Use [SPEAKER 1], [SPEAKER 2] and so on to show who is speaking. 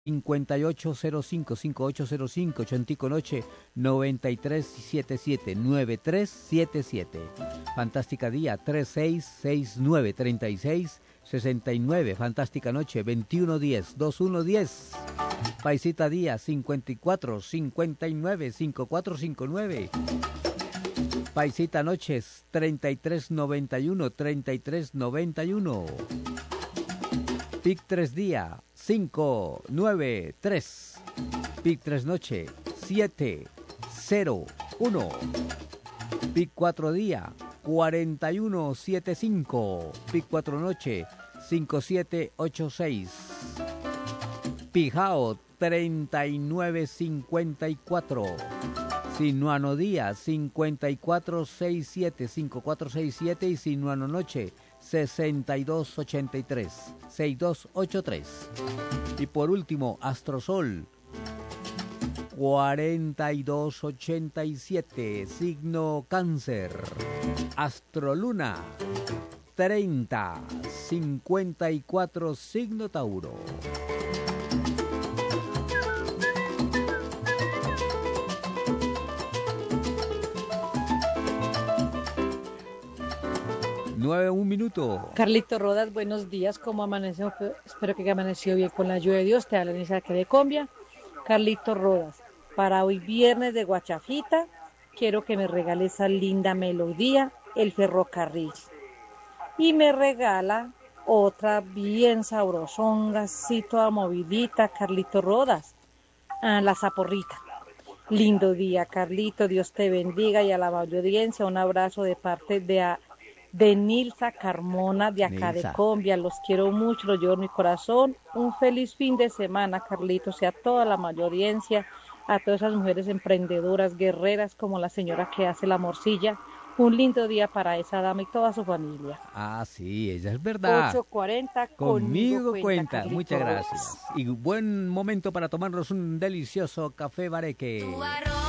[SPEAKER 1] 5805-5805, Chontico Noche 9377. Fantástica Día 3669-3669. Fantástica Noche 2110-2110. Paisita Día 5459-5459. Paisita Noches 3391-3391. PIC 3 Día 593. PIC 3 Noche 701. PIC 4 Día 4175. PIC 4 Noche 5786. Pijao 3954. Sinuano Día 5467 y Sinuano Noche 6283. Y por último, Astrosol 4287, signo Cáncer. Astroluna 3054, signo Tauro. Un minuto.
[SPEAKER 2] Carlito Rodas, buenos días. ¿Cómo amaneció? Espero que amaneció bien con la lluvia de Dios. Te habla Nisa de Colombia. Carlito Rodas, para hoy viernes de Guachafita, quiero que me regale esa linda melodía, El Ferrocarril. Y me regala otra bien sabrosonga, así toda movidita, Carlito Rodas, La Zaporrita. Lindo día, Carlito. Dios te bendiga y a la audiencia un abrazo de parte de Nilsa Carmona, de acá Nilsa. De Colombia. Los quiero mucho, los llevo en mi corazón. Un feliz fin de semana, Carlitos, y a toda la audiencia, a todas esas mujeres emprendedoras, guerreras, como la señora que hace la morcilla. Un lindo día para esa dama y toda su familia.
[SPEAKER 1] Ah, sí, ella es verdad.
[SPEAKER 2] 8:40,
[SPEAKER 1] conmigo cuenta. Muchas gracias. Y buen momento para tomarnos un delicioso café bareque.